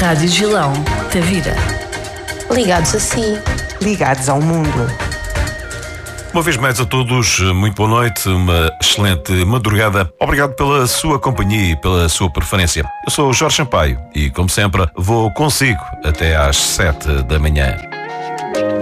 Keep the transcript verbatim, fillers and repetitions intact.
Rádio Gilão, Tavira. Ligados a si. Ligados ao mundo. Uma vez mais a todos, muito boa noite, uma excelente madrugada. Obrigado pela sua companhia e pela sua preferência. Eu sou o Jorge Sampaio e, como sempre, vou consigo até às sete da manhã.